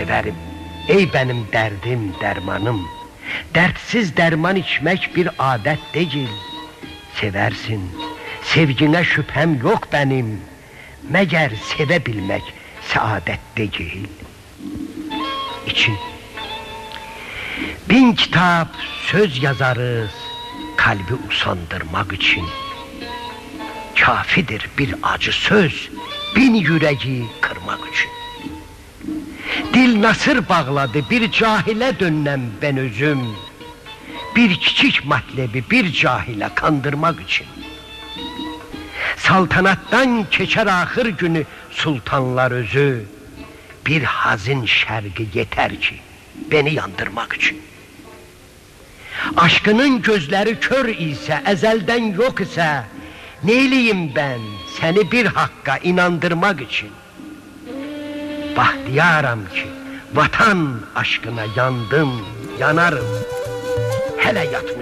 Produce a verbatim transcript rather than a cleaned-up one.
severim. Ey benim derdim, dermanım. Dertsiz derman içmek bir adet değil. Seversin, sevgine şüphem yok benim. Meğer sevebilmek saadet değil. İçin. Bin kitap söz yazarız kalbi usandırmak için. Kafidir bir acı söz bin yüreği kırmak için. Dil nasır bağladı bir cahile dönnem ben özüm. Bir küçük matlebi bir cahile kandırmak için. Saltanattan keçer ahır günü sultanlar özü. Bir hazin şergi yeter ki beni yandırmak için. Aşkının gözleri kör ise, ezelden yok ise, neyliyim ben seni bir hakka inandırmak için? Bahtiyaram ki vatan aşkına yandım, yanarım. Hele yatmış